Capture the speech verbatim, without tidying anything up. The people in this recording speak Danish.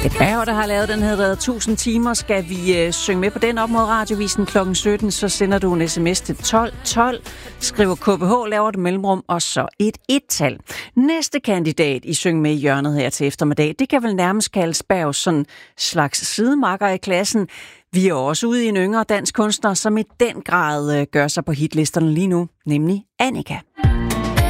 Et bag, der har lavet den hedder tusind timer. Skal vi øh, synge med på den op mod radiovisen klokken sytten, så sender du en sms til tolv tolv, skriver K B H, laver det mellemrum, og så et et-tal. Næste kandidat i Syng med i hjørnet her til eftermiddag, det kan vel nærmest kaldes Bergs sådan slags sidemakker i klassen. Vi er også ude i en yngre dansk kunstner, som i den grad øh, gør sig på hitlisterne lige nu, nemlig Annika.